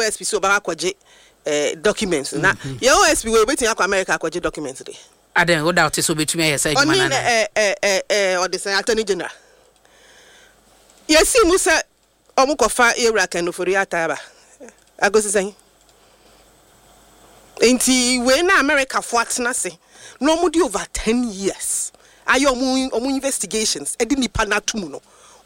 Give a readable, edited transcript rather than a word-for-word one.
OSP so ba akwaje documents na your OSP we wetin akwa America akwaje documents dey aden wo doubt so betumi aye say juma na or the Attorney General yesi musa omukofa ewra kanofori ataba agosi say enti we na America fo atena se no mu di over 10 years ayo mu investigations e di nipa na tumu no